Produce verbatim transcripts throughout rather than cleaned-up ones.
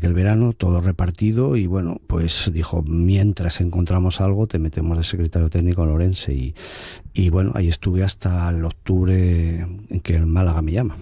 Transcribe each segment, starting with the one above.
aquel verano, todo repartido, y bueno, pues dijo, mientras encontramos algo, te metemos de secretario técnico en Orense, y, y bueno, ahí estuve hasta el octubre en que el Málaga me llama.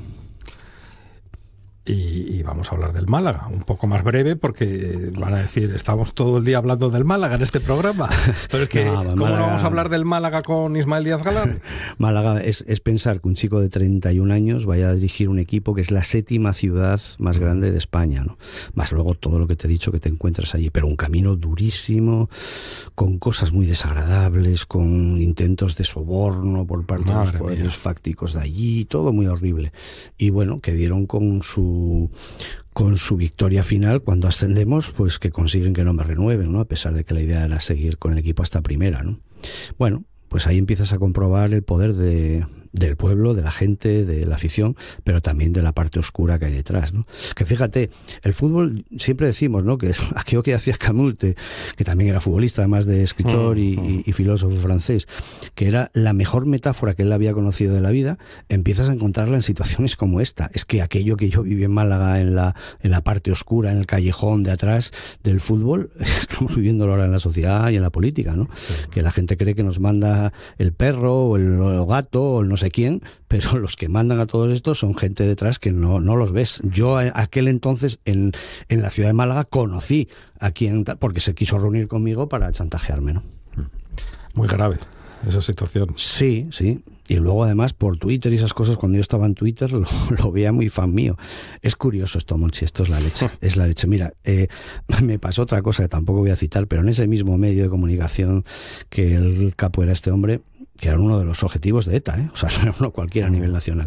Y, y vamos a hablar del Málaga, un poco más breve, porque van a decir, estamos todo el día hablando del Málaga en este programa. Pero es que, no, ¿cómo Málaga, no vamos a hablar del Málaga con Ismael Díaz Galán? Málaga es, es pensar que un chico de treinta y un años vaya a dirigir un equipo que es la séptima ciudad más grande de España, ¿no? Más luego todo lo que te he dicho que te encuentras allí, pero un camino durísimo, con cosas muy desagradables, con intentos de soborno por parte Madre de los poderes mía. fácticos de allí, todo muy horrible. Y bueno, que dieron con su con su victoria final cuando ascendemos, pues que consiguen que no me renueven, ¿no? A pesar de que la idea era seguir con el equipo hasta primera, ¿no? Bueno, pues ahí empiezas a comprobar el poder de, del pueblo, de la gente, de la afición, pero también de la parte oscura que hay detrás, ¿no? Que fíjate, el fútbol, siempre decimos, ¿no?, que es aquello que hacía Camus, de, que también era futbolista, además de escritor y, y, y filósofo francés, que era la mejor metáfora que él había conocido de la vida, empiezas a encontrarla en situaciones como esta. Es que aquello que yo viví en Málaga, en la, en la parte oscura, en el callejón de atrás del fútbol, estamos viviéndolo ahora en la sociedad y en la política, ¿no? Sí. Que la gente cree que nos manda el perro o el, el gato o el no sé quién, pero los que mandan a todos estos son gente detrás que no, no los ves. Yo aquel entonces en, en la ciudad de Málaga conocí a quien, porque se quiso reunir conmigo para chantajearme, ¿no? Muy grave esa situación. Sí, sí. Y luego además por Twitter y esas cosas, cuando yo estaba en Twitter lo, lo veía muy fan mío. Es curioso esto, Monchi, esto es la leche, es la leche. Mira, eh, me pasó otra cosa que tampoco voy a citar, pero en ese mismo medio de comunicación que el capo era este hombre, que era uno de los objetivos de ETA, ¿eh? O sea, no era uno cualquiera a nivel nacional.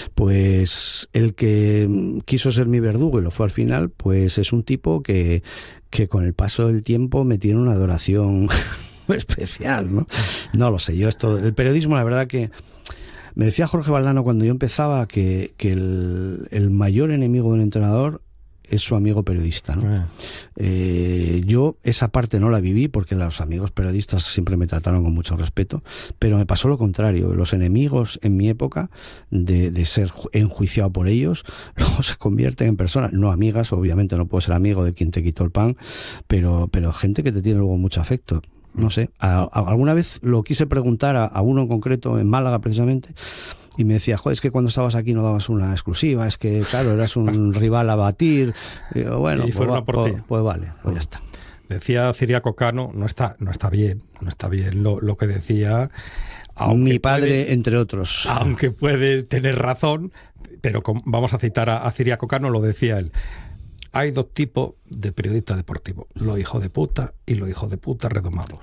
Pues el que quiso ser mi verdugo y lo fue al final, pues es un tipo que, que con el paso del tiempo me tiene una adoración especial, ¿no? No lo sé, yo esto, el periodismo, la verdad que me decía Jorge Valdano cuando yo empezaba que, que el, el mayor enemigo de un entrenador es su amigo periodista, ¿no? Yeah. Eh, yo esa parte no la viví porque los amigos periodistas siempre me trataron con mucho respeto, pero me pasó lo contrario. Los enemigos en mi época de, de ser enjuiciado por ellos luego se convierten en personas, no amigas, obviamente no puedo ser amigo de quien te quitó el pan, pero, pero gente que te tiene luego mucho afecto. No sé, a, a, alguna vez lo quise preguntar a, a uno en concreto en Málaga precisamente, y me decía, joder, es que cuando estabas aquí no dabas una exclusiva, es que claro, eras un rival a batir. Y digo, bueno, y pues, va, por pues, pues vale, pues ya está. Decía Ciriaco Cano, no está, no está bien, no está bien lo, lo que decía. Mi padre, puede, entre otros. Aunque puede tener razón, pero con, vamos a citar a, a Ciriaco Cano, lo decía él. Hay dos tipos de periodistas deportivos, los hijos de puta y los hijos de puta redomados.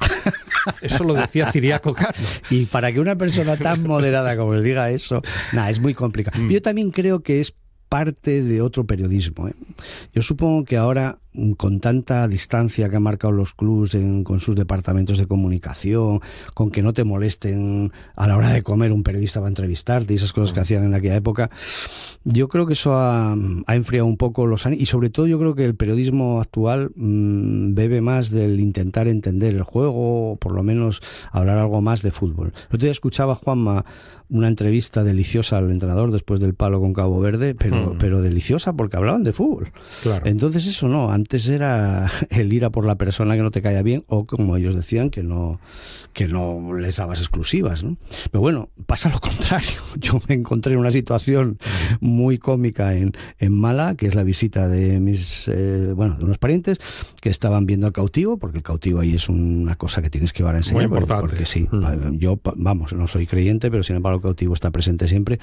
Eso lo decía Ciriaco Cano. Y para que una persona tan moderada como él diga eso, nada, es muy complicado. Mm. Yo también creo que es parte de otro periodismo, ¿eh? Yo supongo que ahora, con tanta distancia que han marcado los clubs en, con sus departamentos de comunicación, con que no te molesten a la hora de comer un periodista para entrevistarte y esas cosas que hacían en aquella época, yo creo que eso ha, ha enfriado un poco los ánimos, y sobre todo yo creo que el periodismo actual mmm, bebe más del intentar entender el juego, o por lo menos hablar algo más de fútbol. El otro día escuchaba, Juanma, una entrevista deliciosa al entrenador después del palo con Cabo Verde, pero, mm. pero deliciosa porque hablaban de fútbol. Claro. Entonces eso no, antes era el ir a por la persona que no te caía bien, o como ellos decían, que no, que no les dabas exclusivas, ¿no? Pero bueno, pasa lo contrario. Yo me encontré en una situación muy cómica en, en Málaga, que es la visita de mis, eh, bueno, de unos parientes que estaban viendo el cautivo, porque el cautivo ahí es una cosa que tienes que llevar a enseñar. Muy importante. Porque, porque sí, mm. yo, vamos, no soy creyente, pero sin embargo el cautivo está presente siempre.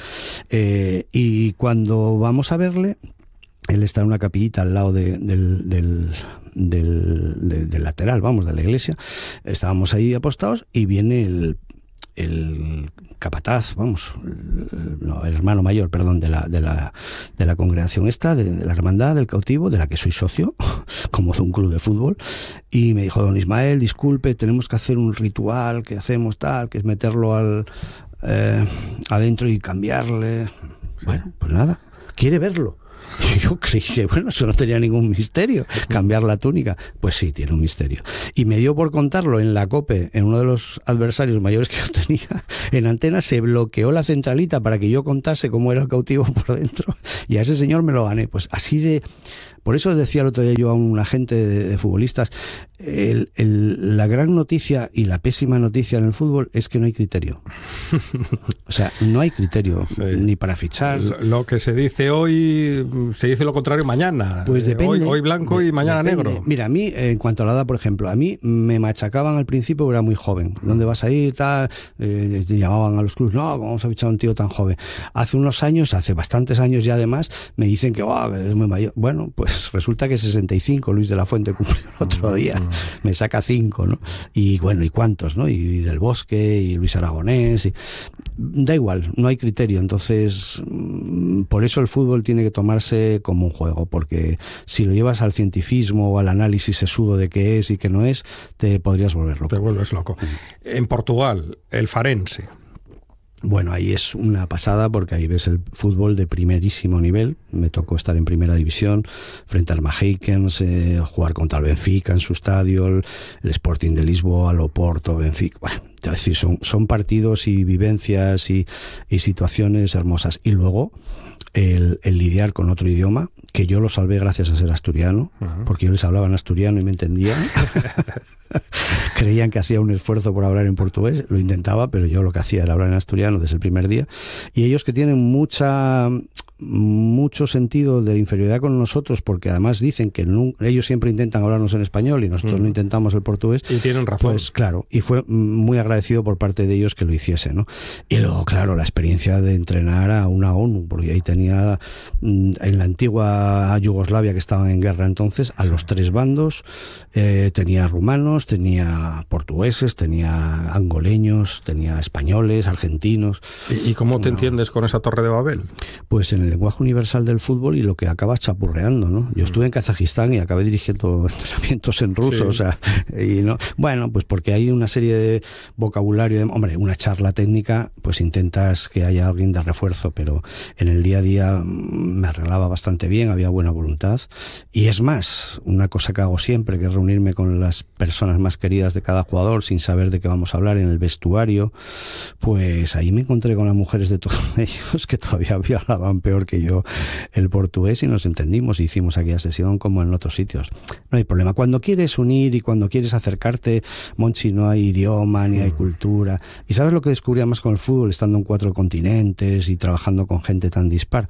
Eh, y cuando vamos a verle, él está en una capillita al lado de, del, del, del, del, del lateral, vamos, de la iglesia. Estábamos ahí apostados y viene el, el capataz, vamos, el, no, el hermano mayor, perdón, de la, de la, de la congregación esta, de, de la hermandad del cautivo, de la que soy socio, como de un club de fútbol, y me dijo, don Ismael, disculpe, tenemos que hacer un ritual que hacemos tal, que es meterlo al eh, adentro y cambiarle. Bueno, pues nada, quiere verlo. Yo creí que, bueno, eso no tenía ningún misterio, cambiar la túnica. Pues sí, tiene un misterio. Y me dio por contarlo en la COPE, en uno de los adversarios mayores que yo tenía, en antena se bloqueó la centralita para que yo contase cómo era el cautivo por dentro, y a ese señor me lo gané. Pues así de... Por eso decía el otro día yo a un agente de, de futbolistas, el, el, la gran noticia y la pésima noticia en el fútbol es que no hay criterio. O sea, no hay criterio, sí, ni para fichar. Lo que se dice hoy, se dice lo contrario mañana. Pues depende. Hoy, hoy blanco de, y mañana depende. negro. Mira, a mí, en cuanto a la edad, por ejemplo, a mí me machacaban al principio, era muy joven. ¿Dónde vas a ir? Tal, eh, te llamaban a los clubes, no, ¿cómo vamos a fichar a un tío tan joven? Hace unos años, hace bastantes años ya además, me dicen que oh, es muy mayor. Bueno, pues resulta que sesenta y cinco, Luis de la Fuente cumplió el otro día. Me saca cinco, ¿no? Y bueno, ¿y cuántos, no? Y, y Del Bosque, y Luis Aragonés, y... da igual, no hay criterio. Entonces, por eso el fútbol tiene que tomarse como un juego, porque si lo llevas al cientificismo o al análisis sesudo de qué es y qué no es, te podrías volver loco. Te vuelves loco. En Portugal, el Farense. Bueno, ahí es una pasada porque ahí ves el fútbol de primerísimo nivel. Me tocó estar en primera división frente al Maheikens, eh, jugar contra el Benfica en su estadio, el, el Sporting de Lisboa, el Oporto, Benfica. Bueno, es decir, son, son partidos y vivencias y, y situaciones hermosas. Y luego el, el lidiar con otro idioma, que yo lo salvé gracias a ser asturiano, uh-huh. porque yo les hablaba en asturiano y me entendían. Creían que hacía un esfuerzo por hablar en portugués, lo intentaba, pero yo lo que hacía era hablar en asturiano desde el primer día. Y ellos, que tienen mucha mucho sentido de inferioridad con nosotros, porque además dicen que no, ellos siempre intentan hablarnos en español y nosotros mm. no intentamos el portugués. Y tienen razón. Pues claro, y fue muy agradecido por parte de ellos que lo hiciese, ¿no? Y luego, claro, la experiencia de entrenar a una ONU, porque ahí tenía en la antigua Yugoslavia, que estaban en guerra entonces, a sí. los tres bandos, eh, tenía rumanos, tenía portugueses, tenía angoleños, tenía españoles, argentinos. ¿Y, y cómo te no. entiendes con esa Torre de Babel? Pues en el lenguaje universal del fútbol y lo que acabas chapurreando, ¿no? Yo estuve en Kazajistán y acabé dirigiendo entrenamientos en ruso, sí. o sea, y no, bueno, pues porque hay una serie de vocabulario, de, hombre, una charla técnica, pues intentas que haya alguien de refuerzo, pero en el día a día me arreglaba bastante bien, había buena voluntad, y es más, una cosa que hago siempre, que es reunirme con las personas más queridas de cada jugador, sin saber de qué vamos a hablar en el vestuario, pues ahí me encontré con las mujeres de todos ellos que todavía hablaban peor que yo el portugués y nos entendimos y hicimos aquella sesión como en otros sitios. No hay problema. Cuando quieres unir y cuando quieres acercarte, Monchi, no hay idioma ni hay cultura. ¿Y sabes lo que descubrí más con el fútbol, estando en cuatro continentes y trabajando con gente tan dispar?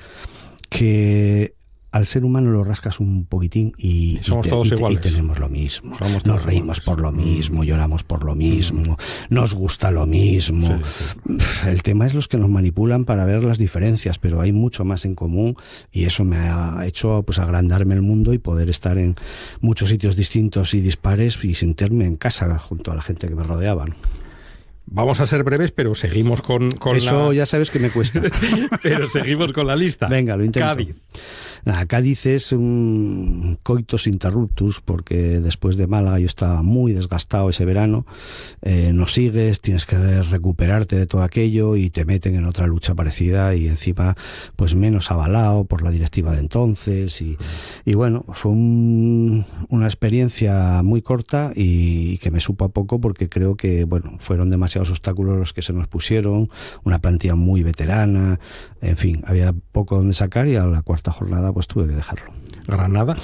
Que al ser humano lo rascas un poquitín y, somos y, te, todos y, te, iguales. y tenemos lo mismo. Somos nos reímos iguales. por lo mismo, lloramos por lo mismo, nos gusta lo mismo. Sí, sí. El tema es los que nos manipulan para ver las diferencias, pero hay mucho más en común y eso me ha hecho pues agrandarme el mundo y poder estar en muchos sitios distintos y dispares y sentirme en casa junto a la gente que me rodeaba, ¿no? Vamos a ser breves, pero seguimos con, con Eso la... ya sabes que me cuesta. Pero seguimos con la lista. Venga, lo intento. Cádiz. Nada, Cádiz es un coitus interruptus, porque después de Málaga yo estaba muy desgastado ese verano. Eh, no sigues, tienes que recuperarte de todo aquello y te meten en otra lucha parecida y encima pues menos avalado por la directiva de entonces. Y, y bueno, fue un, una experiencia muy corta y que me supo a poco, porque creo que bueno fueron demasiados obstáculos los que se nos pusieron, una plantilla muy veterana, en fin, había poco donde sacar y a la cuarta jornada pues tuve que dejarlo. ¿Granada?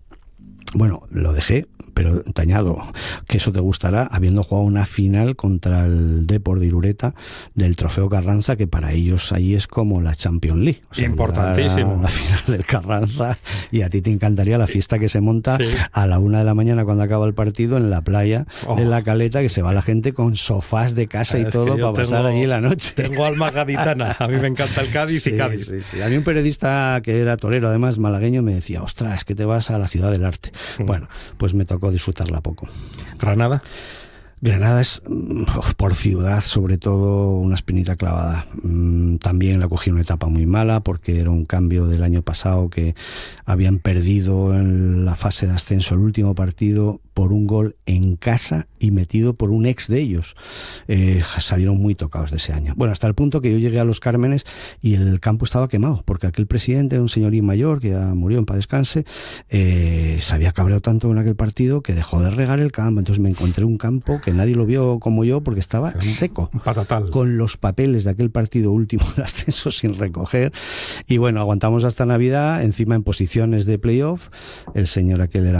Bueno, lo dejé, pero te añado que eso te gustará, habiendo jugado una final contra el Depor de Irureta del Trofeo Carranza, que para ellos ahí es como la Champions League. O sea, importantísimo. La, la final del Carranza, y a ti te encantaría la fiesta que se monta sí. a la una de la mañana cuando acaba el partido en la playa oh. de La Caleta, que se va la gente con sofás de casa es y todo para pasar allí la noche. Tengo alma gaditana, a mí me encanta el Cádiz sí, y Cádiz. Sí, sí. A mí un periodista que era torero, además malagueño, me decía, ostras, es que te vas a la ciudad del arte. Mm. Bueno, pues me tocó disfrutarla poco. ¿Granada? Granada es, por ciudad, sobre todo, una espinita clavada. También la cogí en una etapa muy mala, porque era un cambio del año pasado, que habían perdido en la fase de ascenso el último partido por un gol en casa y metido por un ex de ellos. Eh, salieron muy tocados de ese año. Bueno, hasta el punto que yo llegué a Los Cármenes y el campo estaba quemado, porque aquel presidente, un señorín mayor, que ya murió, en paz descanse, eh, se había cabreado tanto en aquel partido que dejó de regar el campo. Entonces me encontré un campo que que nadie lo vio como yo porque estaba un, seco. Un patatal. Con los papeles de aquel partido último del ascenso sin recoger. Y bueno, aguantamos hasta Navidad, encima en posiciones de playoff. El señor aquel era